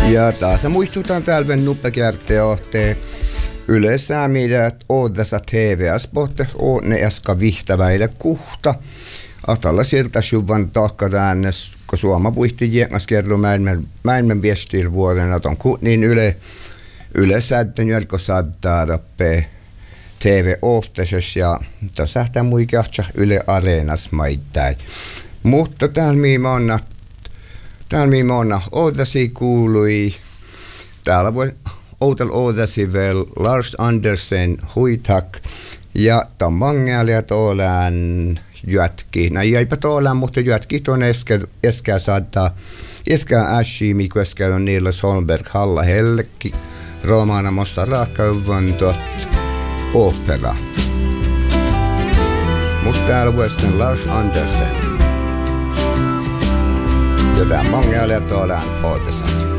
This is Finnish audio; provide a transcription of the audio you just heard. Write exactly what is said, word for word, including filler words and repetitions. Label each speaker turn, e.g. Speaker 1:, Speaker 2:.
Speaker 1: Ja taas muistutan täällä nuppekärteohteen yleensä mitä oodassa T V-spotte on ne äsken vihtäväille kuhta. Atalla sieltä syvän takka tännes, kun Suoma puhti jänkäs kerro mäimän viestir vuoden, että on niin yle, yle säädön jälkö saattaa rappe T V-ohtesessa ja tässä sähtää muikahtsa Yle Areenas maittain. Mutta täällä mihin on Täällä mihin on oodasi kuului, täällä voi outel oodasi vielä Lars Andersen huitak ja tammangealia tuolaan jätki. No jäipä tuolaan, mutta jätki tuon äsken äsken saattaa äsken äsken, mikä äsken on Niels Holmberg Halla Helki romaana musta raakauvan tuot opera. Mutta täällä voi sitten Lars Andersen. Jotain mangealia tuolaan oodasi.